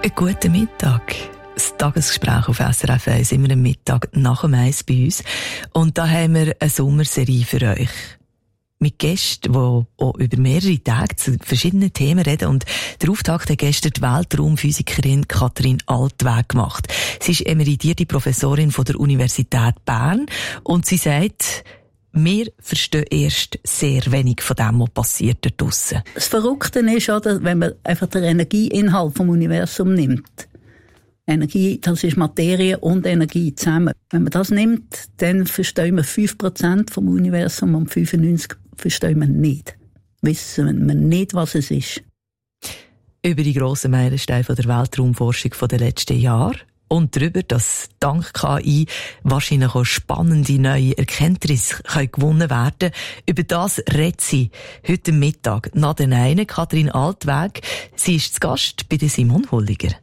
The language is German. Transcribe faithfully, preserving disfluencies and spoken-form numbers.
Einen guten Mittag. Das Tagesgespräch auf S R F eins, immer am Mittag nach dem Eis bei uns. Und da haben wir eine Sommerserie für euch. Mit Gästen, die auch über mehrere Tage zu verschiedenen Themen reden. Und der Auftakt hat gestern die Weltraumphysikerin Katrin Altweg gemacht. Sie ist emeritierte Professorin von der Universität Bern. Und sie sagt, wir verstehen erst sehr wenig von dem, was passiert dort draussen. Das Verrückte ist, oder, wenn man einfach den Energieinhalt vom Universum nimmt. Energie, das ist Materie und Energie zusammen. Wenn man das nimmt, dann verstehen wir fünf Prozent vom Universum und fünfundneunzig Prozent verstehen wir nicht. Wissen wir nicht, was es ist. Über die grossen Meilensteine der Weltraumforschung der letzten Jahre und darüber, dass dank K I wahrscheinlich auch spannende neue Erkenntnisse gewonnen werden können. Über das redet sie heute Mittag nach den einen, Katrin Altweg. Sie ist zu Gast bei der Simon Hulliger.